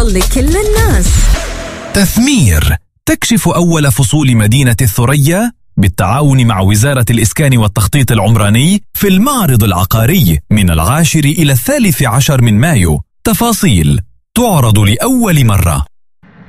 لكل الناس. تثمير تكشف أول فصول مدينة الثريا بالتعاون مع وزارة الإسكان والتخطيط العمراني في المعرض العقاري من 10 إلى 13 من مايو. تفاصيل تعرض لأول مرة.